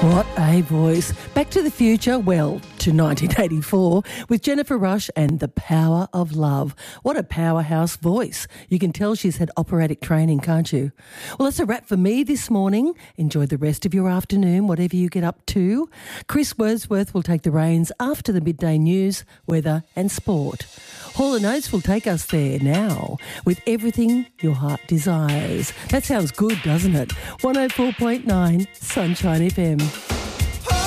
What a voice. Back to the future, well, to 1984, with Jennifer Rush and The Power of Love. What a powerhouse voice. You can tell she's had operatic training, can't you? Well, that's a wrap for me this morning. Enjoy the rest of your afternoon, whatever you get up to. Chris Wordsworth will take the reins after the midday news, weather and sport. Hall & Oates will take us there now with everything your heart desires. That sounds good, doesn't it? 104.9 Sunshine FM.